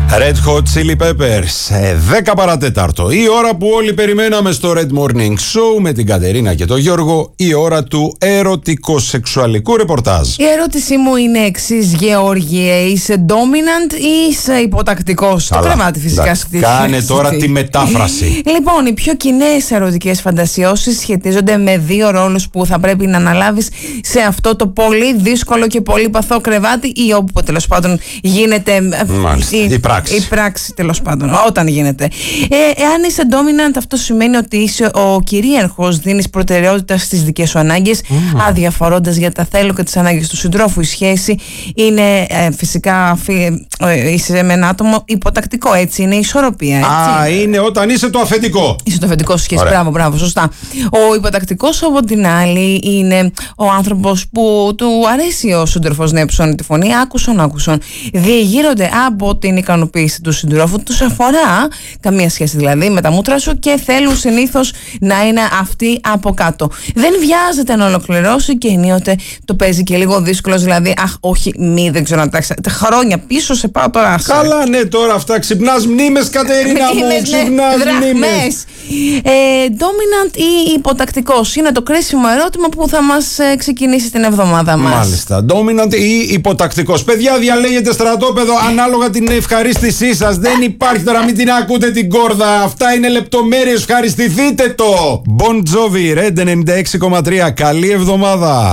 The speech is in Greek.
Red Hot Chili Peppers, 10 παρατέταρτο. Η ώρα που όλοι περιμέναμε στο Red Morning Show με την Κατερίνα και τον Γιώργο. Η ώρα του ερωτικο-σεξουαλικού ρεπορτάζ. Η ερώτησή μου είναι εξής, Γεώργιε. Είσαι dominant ή είσαι υποτακτικός? Το κρεβάτι φυσικά. Κάνε τώρα τη μετάφραση. Λοιπόν, οι πιο κοινές ερωτικές φαντασιώσεις σχετίζονται με δύο ρόλους που θα πρέπει να αναλάβεις σε αυτό το πολύ δύσκολο και πολύ παθό κρεβάτι ή όπου τέλος πάντων γίνεται. Μάλιστα, η πράξη τέλος πάντων, όταν γίνεται. Εάν είσαι dominant, αυτό σημαίνει ότι είσαι ο κυρίαρχος, δίνεις προτεραιότητα στις δικές σου ανάγκες, αδιαφορώντας για τα θέλω και τις ανάγκες του συντρόφου. Η σχέση είναι φυσικά είσαι με ένα άτομο υποτακτικό, έτσι, είναι ισορροπία. Έτσι. Είναι όταν είσαι το αφεντικό. Είσαι το αφεντικό σου σχέση. Μπράβο, σωστά. Ο υποτακτικός, από την άλλη, είναι ο άνθρωπος που του αρέσει ο σύντροφος να υψώνει τη φωνή. Άκουσον. Διεγείρονται από την ικανοποίηση του συντρόφου, τους αφορά καμία σχέση δηλαδή με τα μούτρα σου και θέλουν συνήθως να είναι αυτοί από κάτω. Δεν βιάζεται να ολοκληρώσει και ενίοτε το παίζει και λίγο δύσκολος, δηλαδή όχι, δεν ξέρω να τα χρόνια πίσω σε πάω τώρα. Καλά, ναι, τώρα αυτά ξυπνάς μνήμες, Κατερίνα μου, ξυπνάς μνήμες. Dominant ή υποτακτικός είναι το κρίσιμο ερώτημα που θα μας ξεκινήσει την εβδομάδα μας. Μάλιστα, dominant ή υποτακτικός. Παιδιά, διαλέγετε στρατόπεδο ανάλογα την ευχαρίστησή σας. Δεν υπάρχει τώρα, μην την ακούτε την κόρδα. Αυτά είναι λεπτομέρειες, ευχαριστηθείτε το. Bon Jovi, Red 96,3. Καλή εβδομάδα.